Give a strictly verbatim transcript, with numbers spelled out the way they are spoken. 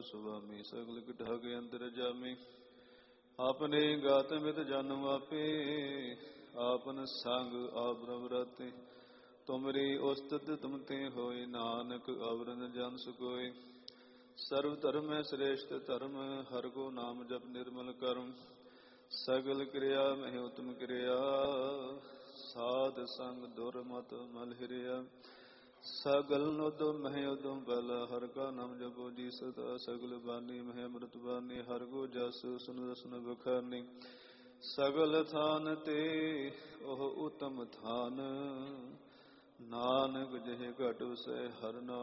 ਸੁਆਮੀ ਸਗਲ ਕਿਠਾਗ ਅੰਦਰ ਜਾਮੀ। ਆਪਨੇ ਗਾਤ ਮਿਤ ਜਨਮ ਆਪੇ ਆਪਨ ਸੰਗ ਆਪ ਪ੍ਰਭ ਰਾਤੇ। ਤੁਮਰੀ ਉਸਤਤ ਤੁਮ ਤੇ ਹੋਏ ਨਾਨਕ ਅਵਰਨ ਜਨ ਸੁਕੋਏ। ਸਰਵ ਧਰਮੈ ਸ੍ਰੇਸ਼ਟ ਧਰਮ ਹਰਿ ਕੋ ਨਾਮ ਜਪ ਨਿਰਮਲ ਕਰਮ। ਸਗਲ ਕਿਰਿਆ ਮਹਿ ਉਤਮ ਕਿਰਿਆ ਸਾਧ ਸੰਗ ਦੁਰ ਮਤ ਮਲ ਹਿਰਿਆ। ਸਗਲ ਉਦਮ ਮਹਿ ਉਦਮ ਬਲ ਹਰਿ ਕਾ ਨਾਮ ਜਪੋ ਜੀ ਸਦਾ। ਸਗਲ ਬਾਣੀ ਮਹਿ ਅੰਮ੍ਰਿਤ ਬਾਣੀ ਹਰਿ ਕੋ ਜਸ ਸੁਨ ਰਸਨ ਬਖਾਨੀ। ਸਗਲ ਥਾਨ ਤੇ ਉਹ ਉਤਮ ਥਾਨ ਨਾਨਕ ਜਿਹ ਘਟ ਵਸੈ ਹਰਿ ਨਾਮ